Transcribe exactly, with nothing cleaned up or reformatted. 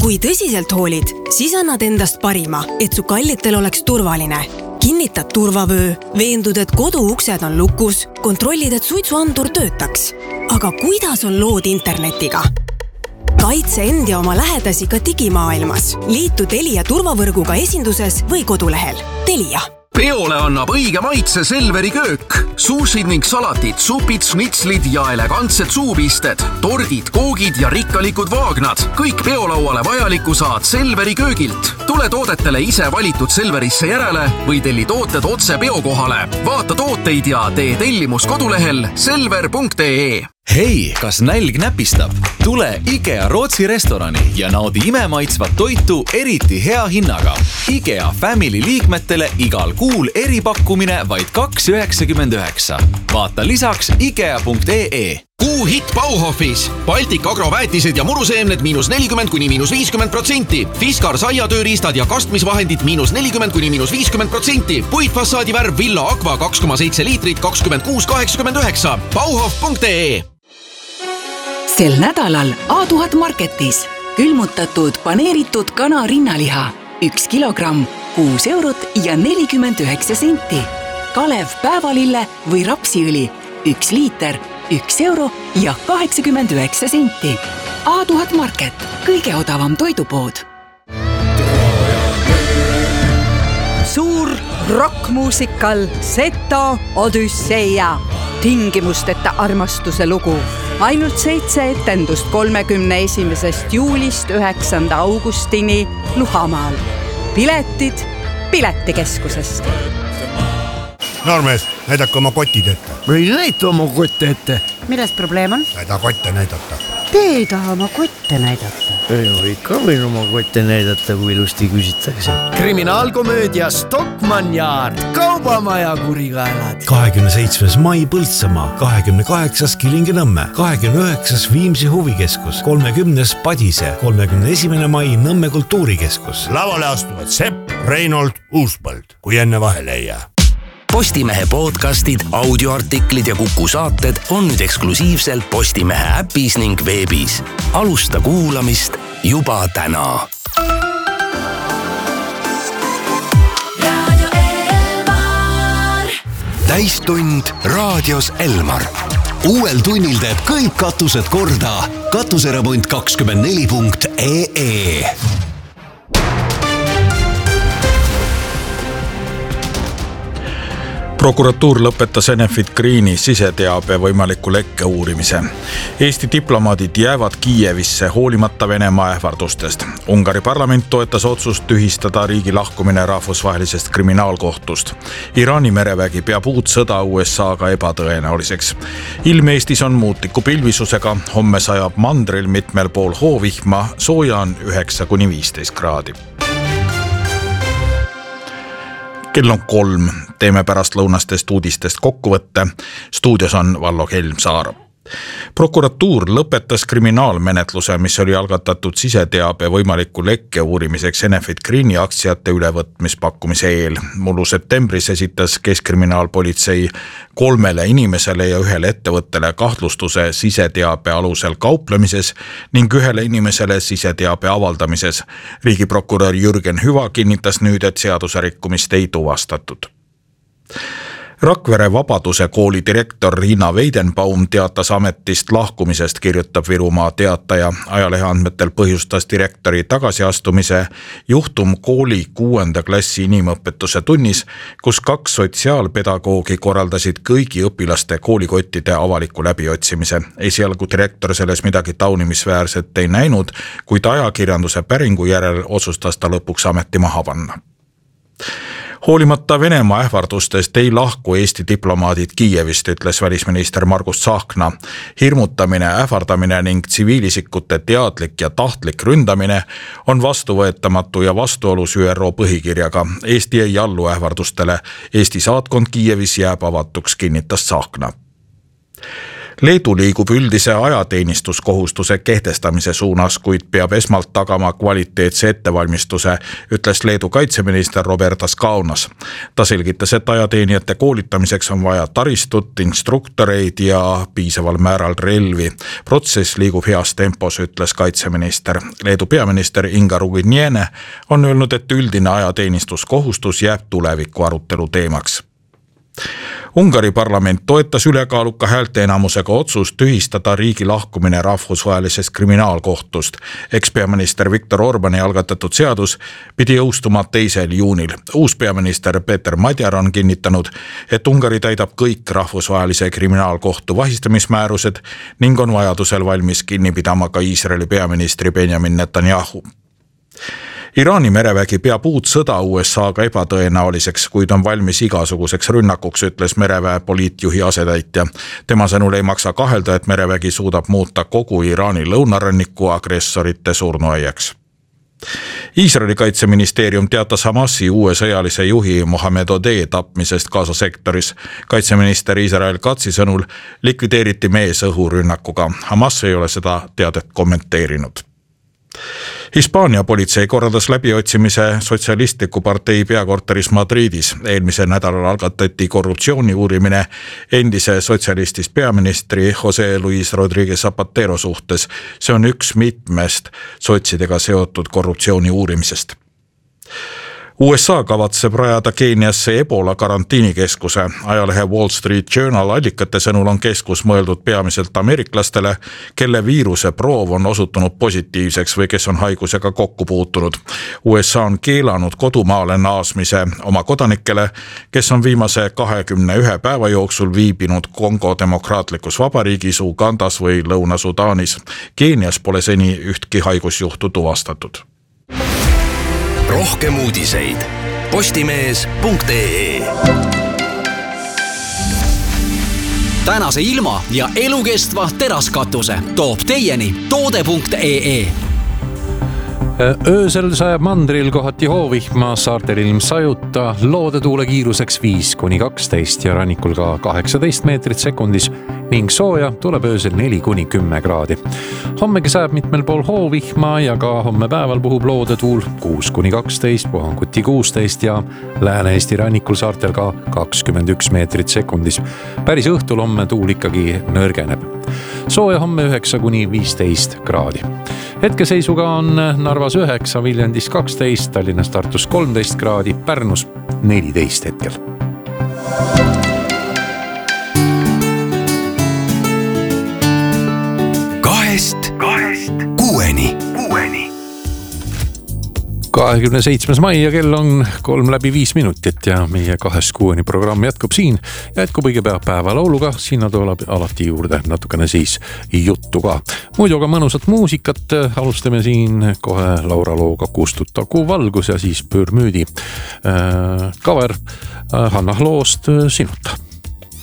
Kui tõsiselt hoolid, siis annad endast parima, et su kallitel oleks turvaline. Kinnitad turvavöö, veendud, et koduuksed on lukus, kontrollid, et suitsuandur töötaks. Aga kuidas on lood internetiga? Kaitse end ja oma lähedasi ka digimaailmas. Liitu Telia turvavõrguga esinduses või kodulehel. Telia. Peole annab õige maitse Selveri köök. Suusid ning salatid, supid, snitslid ja elegantsed suupisted, tordid, koogid ja rikkalikud vaagnad. Kõik peolauale vajaliku saad Selveri köögilt. Tule toodetele ise valitud Selverisse järele või telli tooted otse peokohale. Vaata tooteid ja tee tellimus kodulehel selver punkt ee. Hei, kas nälg näpistab? Tule IKEA Rootsi restorani ja naudi imemaitsvat toitu eriti hea hinnaga. IKEA Family liikmetele igal kuul eripakkumine vaid kaks üheksakümmend üheksa. Vaata lisaks ikea punkt ee. Kuu hit Bauhofis. Baltic Agro väetised ja muruseemned miinus nelikümmend kuni miinus viiskümmend protsenti. Fiskar saiatööriistad ja kastmisvahendid miinus nelikümmend kuni miinus viiskümmend protsenti. Puitfassaadi värv Villa Aqua kaks koma seitse liitrit kakskümmend kuus kaheksakümmend üheksa. Bauhof punkt ee. Sel nädalal A tuhat Marketis külmutatud paneeritud kana rinnaliha. Üks kilogramm, kuus eurot ja nelikümmend üheksa senti. Kalev päevalille või rapsiõli. Üks liiter, üks euro ja kaheksakümmend üheksa senti. A tuhat Market, kõige odavam toidupood. Suur rockmuusikal Seto Odüsseia. Tingimusteta armastuse lugu. Ainult seitse etendust kolmekümne esimesest juulist üheksanda augustini Luhamaal. Piletid Piletikeskusest. Noormees, näidake oma kotid ette. Või näita oma kotte ette. Milles probleem on? Näida kotte näidata. Te ei taha oma kotte näidata. Ei, ikka võin oma kotte näidata, kui ilusti küsitakse. Kriminaalkomöödia Stockmann Yard. Kaubamaja kurikaelad. kahekümne seitsmes mai Põltsamaa, kahekümne kaheksas Kilingi-Nõmme, kahekümne üheksas Viimsi huvikeskus, kolmekümnes Padise, kolmekümne esimene mai Nõmme kultuurikeskus. Lavale astuvad Sepp, Reinold, Uuspõld, kui enne vahele ei jää. Postimehe podcastid, audioartiklid ja Kuku saated on nüüd eksklusiivselt Postimehe äpis ning veebis. Alusta kuulamist juba täna. Radio Elmar. Täistund raadios Elmar. Uuel tunnil teeb kõik katused korda. Katuseremont kakskümmend neli punkt ee. Prokuratuur lõpetas Enefit Greeni siseteabe võimaliku lekke uurimise. Eesti diplomaadid jäävad Kiievisse hoolimata Venemaa ähvardustest. Ungari parlament toetas otsust tühistada riigi lahkumine rahvusvahelisest kriminaalkohtust. Iraani merevägi peab uut sõda U S A-ga ebatõenäoliseks. Ilm Eestis on muutliku pilvisusega. Homme sajab mandril mitmel pool hoovihma, sooja on üheksa kuni viisteist kraadi. Kell on kolm, teeme pärast lõunastest uudistest kokkuvõtte. Stuudios on Vallo Kelmsaar. Prokuratuur lõpetas kriminaalmenetluse, mis oli algatatud siseteabe võimaliku lekke uurimiseks Enefit Greeni aktsiate ülevõtmispakkumise eel. Mullu septembris esitas Keskkriminaalpolitsei kolmele inimesele ja ühele ettevõttele kahtlustuse siseteabe alusel kauplemises ning ühele inimesele siseteabe avaldamises. Riigiprokurör Jürgen Hüva kinnitas nüüd, et seaduse rikkumist ei tuvastatud. Rakvere Vabaduse kooli direktor Riina Weidenbaum teatas ametist lahkumisest, kirjutab Virumaa Teataja. Ajalehe andmetel põhjustas direktori tagasiastumise juhtum kooli kuuenda klassi inimõpetuse tunnis, kus kaks sotsiaalpedagoogi korraldasid kõigi õpilaste koolikottide avaliku läbiotsimise. Esialgu direktor selles midagi taunimisväärset ei näinud, kuid ajakirjanduse päringu järel otsustas ta lõpuks ameti maha panna. Hoolimata Venemaa ähvardustest ei lahku Eesti diplomaadid Kiievist, ütles välisminister Margus Tsahkna. Hirmutamine, ähvardamine ning tsiviilisikute teadlik ja tahtlik ründamine on vastuvõetamatu ja vastuolus Ü R O põhikirjaga. Eesti ei allu ähvardustele. Eesti saatkond Kiievis jääb avatuks, kinnitas Tsahkna. Leedu liigub üldise ajateenistuskohustuse kehtestamise suunas, kuid peab esmalt tagama kvaliteetse ettevalmistuse, ütles Leedu kaitseminister Robertas Kaunas. Ta selgitas, et ajateenijate koolitamiseks on vaja taristut, instruktoreid ja piisaval määral relvi. Protsess liigub heas tempos, ütles kaitseminister. Leedu peaminister Inga Ruginiene on öelnud, et üldine ajateenistuskohustus jääb tuleviku arutelu teemaks. Ungari parlament toetas ülekaaluka häälteenamusega otsust tühistada riigi lahkumine rahvusvahelisest kriminaalkohtust. Ekspeaminister Viktor Orbani algatatud seadus pidi jõustuma teisel juunil. Uus peaminister Peter Madjar on kinnitanud, et Ungari täidab kõik rahvusvahelise kriminaalkohtu vahistamismäärused ning on vajadusel valmis kinni pidama ka Iisraeli peaministri Benjamin Netanyahu. Iraani merevägi peab uut sõda U S A-ga ebatõenäoliseks, kuid on valmis igasuguseks rünnakuks, ütles mereväe poliitjuhi asetäitja. Tema sõnul ei maksa kahelda, et merevägi suudab muuta kogu Iraani lõunaranniku agressorite surnuaiaks. Iisraeli kaitseministeerium teatas Hamasi uue sõjalise juhi Mohammed Odeh tapmisest Gaza sektoris. Kaitseminister Israel Katsi sõnul likvideeriti mees õhurünnakuga. Hamas ei ole seda teadet kommenteerinud. Hispaania politsei korraldas läbiotsimise sotsialistliku partei peakorteris Madridis. Eelmisel nädalal algatati korruptsiooni uurimine endise sotsialistist peaministri José Luis Rodríguez Zapatero suhtes. See on üks mitmest sotsidega seotud korruptsiooni uurimisest. U S A kavatseb rajada Keeniasse Ebola karantiinikeskuse. Ajalehe Wall Street Journal allikate sõnul on keskus mõeldud peamiselt ameeriklastele, kelle viiruse proov on osutunud positiivseks või kes on haigusega kokku puutunud. U S A on keelanud kodumaale naasmise oma kodanikele, kes on viimase kahekümne ühe päeva jooksul viibinud Kongo demokraatlikus vabariigis, Ugandas või Lõuna-Sudaanis. Keenias pole seni ühtki haigusjuhtu tuvastatud. Rohkem uudiseid postimees punkt ee. Tänase ilma ja elukestva teraskatuse toob teieni toode punkt ee. Öösel sajab mandril kohati hoovihma, saartel ilm sajuta, loodetuule kiiruseks viis kuni kaksteist ja rannikul ka kaheksateist meetrit sekundis ning sooja tuleb öösel neli kuni kümme kraadi. Hommegi sajab mitmel pool hoovihma ja ka homme päeval puhub loodetuul kuus kuni kaksteist, puhanguti kuusteist ja Lääne-Eesti rannikul saartel ka kakskümmend üks meetrit sekundis. Päris õhtul homme tuul ikkagi nõrgeneb. Sooja homme üheksa kuni viisteist kraadi. Hetkeseisuga on Narvas üheksa, Viljandis kaksteist, Tallinnas Tartus kolmteist kraadi, Pärnus neliteist hetkel. Kahest, kahest, kuueni, kuueni. kahekümne seitsmes mai ja kell on kolm läbi viis minutit ja meie kahest kuueni programm jätkub siin. Jätkub õige pea päevalauluga, sinna tuleb alati juurde natukene siis juttu ka. Muidu ka mõnusat muusikat, alustame siin kohe Laura looga Kustutagu valgus ja siis Pürmüüdi äh, cover äh, Hanna loost Sinuta.